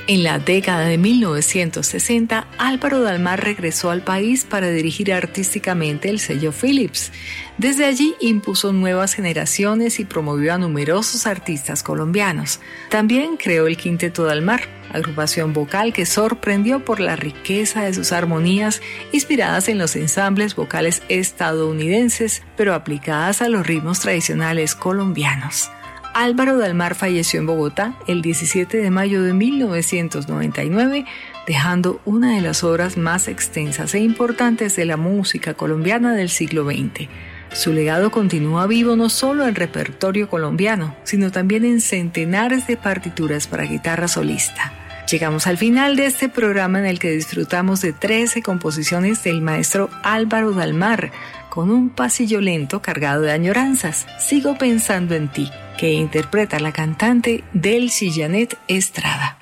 En la década de 1960, Álvaro Dalmar regresó al país para dirigir artísticamente el sello Philips. Desde allí impuso nuevas generaciones y promovió a numerosos artistas colombianos. También creó el Quinteto Dalmar, agrupación vocal que sorprendió por la riqueza de sus armonías inspiradas en los ensambles vocales estadounidenses, pero aplicadas a los ritmos tradicionales colombianos. Álvaro Dalmar falleció en Bogotá el 17 de mayo de 1999, dejando una de las obras más extensas e importantes de la música colombiana del siglo XX. Su legado continúa vivo no solo en repertorio colombiano, sino también en centenares de partituras para guitarra solista. Llegamos al final de este programa en el que disfrutamos de 13 composiciones del maestro Álvaro Dalmar, con un pasillo lento cargado de añoranzas. Sigo pensando en ti, que interpreta la cantante Delcy Janet Estrada.